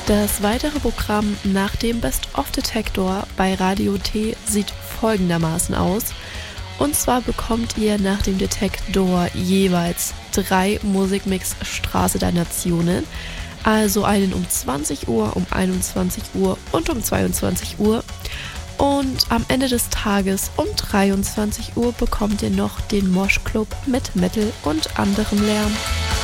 Das weitere Programm nach dem Best of Detektor bei Radio T sieht folgendermaßen aus. Und zwar bekommt ihr nach dem Detektor jeweils 3 Musikmix Straße der Nationen. Also einen um 20 Uhr, um 21 Uhr und um 22 Uhr. Und am Ende des Tages um 23 Uhr bekommt ihr noch den Mosh Club mit Metal und anderem Lärm.